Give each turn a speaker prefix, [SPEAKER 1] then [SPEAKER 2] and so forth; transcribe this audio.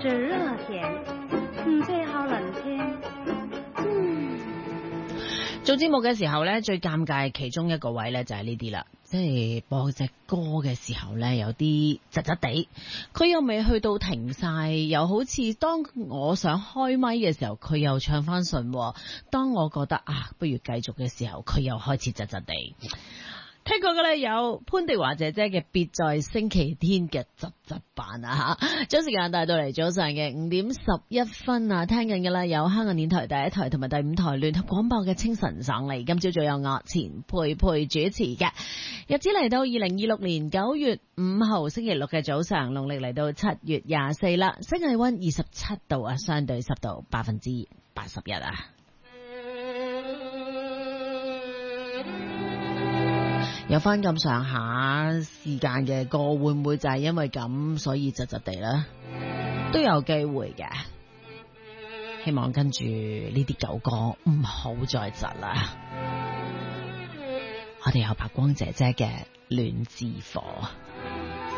[SPEAKER 1] 是熱天，最好冷天。
[SPEAKER 2] 做節目嘅時候呢，最尷尬其中一個位呢，就係呢啲啦，即係播隻歌嘅時候呢，有啲窒窒地，佢又未去到停晒，又好似當我想開咪嘅時候，佢又唱翻順，當我覺得不如繼續嘅時候，佢又開始窒窒地。聽過嘅咧有潘迪華姐姐嘅別在星期天嘅窒窒版啊吓，將時間帶到嚟早上嘅5:11啊，聽緊嘅咧有香港電台第一台同埋第5台聯合廣播嘅清晨爽利，今朝早有我錢佩佩主持嘅，日子嚟到2026年9月5號星期六嘅早上，農曆嚟到7月24啦，室外溫27度啊，相對濕度81%啊。有翻咁上下時間嘅歌，會唔會就係因為咁所以窒窒地呢？都有機會嘅。希望跟住呢啲舊歌唔好再窒啦。我哋有白光姐姐嘅戀之火。